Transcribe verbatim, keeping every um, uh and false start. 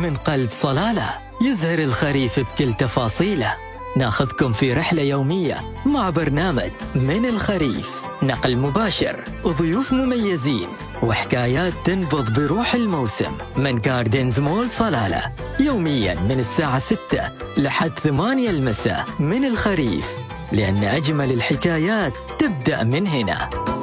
من قلب صلالة، يزهر الخريف بكل تفاصيله. ناخذكم في رحلة يومية مع برنامج من الخريف، نقل مباشر وضيوف مميزين وحكايات تنبض بروح الموسم من جاردنز مول صلالة، يوميا من الساعة ستة لحد ثمانية المساء. من الخريف، لأن أجمل الحكايات تبدأ من هنا.